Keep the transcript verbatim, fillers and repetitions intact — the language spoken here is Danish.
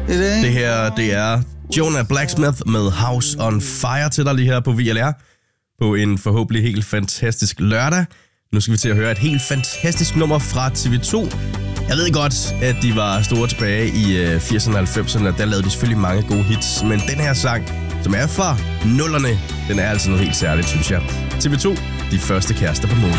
Det her, det er Jonah Blacksmith med House on Fire til dig lige her på V L R. På en forhåbentlig helt fantastisk lørdag. Nu skal vi til at høre et helt fantastisk nummer fra T V to. Jeg ved godt, at de var store tilbage i firserne og halvfemserne, og der lavede de selvfølgelig mange gode hits. Men den her sang, som er fra nullerne, den er altså noget helt særligt, synes jeg. T V to, de første kærester på månen.